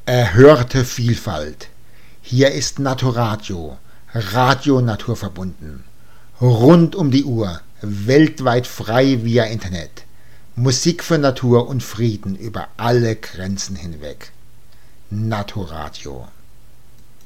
Erhörte Vielfalt. Hier ist Naturadio, Radio naturverbunden. Rund um die Uhr, weltweit frei via Internet. Musik für Natur und Frieden über alle Grenzen hinweg. Naturadio.